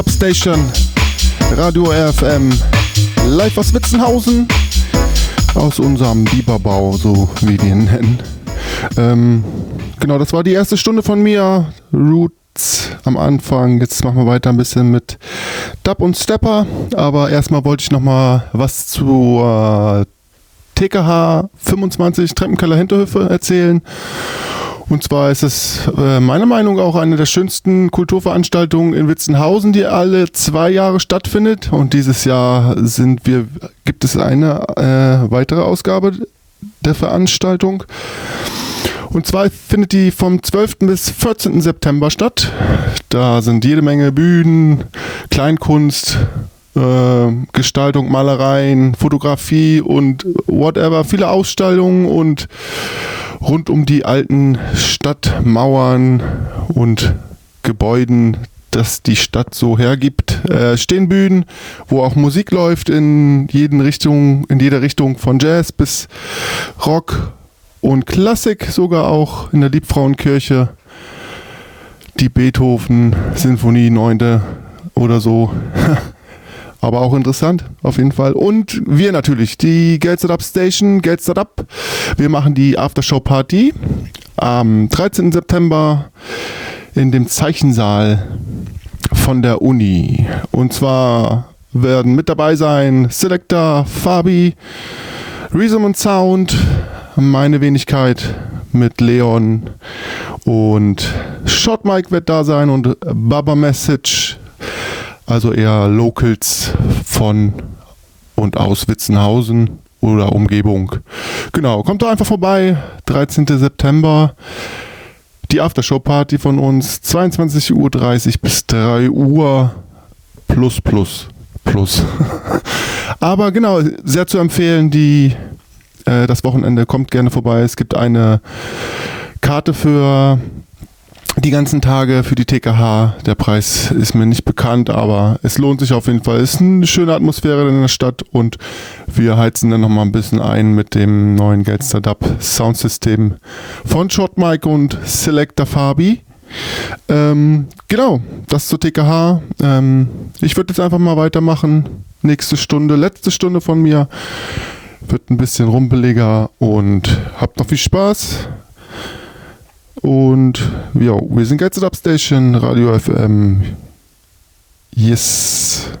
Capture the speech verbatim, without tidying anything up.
Station, Radio R F M, live aus Witzenhausen, aus unserem Biberbau, so wie wir ihn nennen. Ähm, genau, das war die erste Stunde von mir, Roots am Anfang. Jetzt machen wir weiter ein bisschen mit Dub und Stepper, aber erstmal wollte ich nochmal was zur T K H fünfundzwanzig Treppenkeller Hinterhöfe erzählen. Und zwar ist es äh, meiner Meinung nach auch eine der schönsten Kulturveranstaltungen in Witzenhausen, die alle zwei Jahre stattfindet. Und dieses Jahr sind wir, gibt es eine äh, weitere Ausgabe der Veranstaltung. Und zwar findet die vom zwölften bis vierzehnten September statt. Da sind jede Menge Bühnen, Kleinkunst, äh, Gestaltung, Malereien, Fotografie und whatever, viele Ausstellungen und rund um die alten Stadtmauern und Gebäuden, das die Stadt so hergibt, äh, stehen Bühnen, wo auch Musik läuft in jeden Richtung, in jeder Richtung, von Jazz bis Rock und Klassik, sogar auch in der Liebfrauenkirche, die Beethoven-Sinfonie neunte oder so. Aber auch interessant, auf jeden Fall. Und wir natürlich, die Gelster Dub Station, Gelster Dub. Wir machen die Aftershow-Party am dreizehnten September in dem Zeichensaal von der Uni. Und zwar werden mit dabei sein Selector, Fabi, Rhythm and Sound, meine Wenigkeit mit Leon und Short Mike wird da sein und Baba Message. Also eher Locals von und aus Witzenhausen oder Umgebung. Genau, kommt da einfach vorbei. dreizehnten September. Die Aftershow-Party von uns. zweiundzwanzig Uhr dreißig bis drei Uhr. Plus, plus, plus. Aber genau, sehr zu empfehlen, die äh, das Wochenende kommt gerne vorbei. Es gibt eine Karte für die ganzen Tage für die T K H. Der Preis ist mir nicht bekannt, aber es lohnt sich auf jeden Fall. Es ist eine schöne Atmosphäre in der Stadt und wir heizen dann nochmal ein bisschen ein mit dem neuen Gelster Dub Soundsystem von Short Mike und Selector Fabi. Ähm, genau, das zur T K H. Ähm, ich würde jetzt einfach mal weitermachen. Nächste Stunde, letzte Stunde von mir. Wird ein bisschen rumpeliger und habt noch viel Spaß. Und ja, wir sind Gelster Dub Station, Radio F M. Yes.